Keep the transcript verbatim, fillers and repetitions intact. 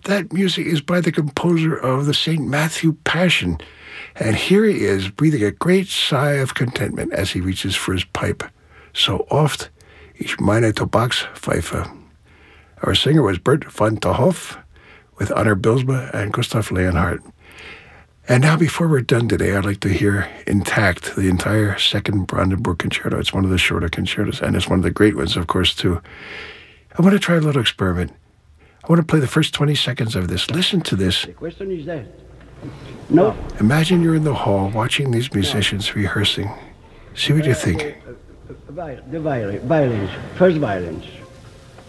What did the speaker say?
That music is by the composer of the Saint Matthew Passion. And here he is, breathing a great sigh of contentment as he reaches for his pipe. So oft, ich meine Tabakspfeife. Our singer was Bert van te Hoff, with Anna Bilsma and Gustav Leonhardt. And now, before we're done today, I'd like to hear intact the entire second Brandenburg Concerto. It's one of the shorter concertos, and it's one of the great ones, of course, too. I want to try a little experiment. I want to play the first twenty seconds of this. Listen to this. The question is that. No. Imagine you're in the hall watching these musicians rehearsing. See what you think. The violins, first violins.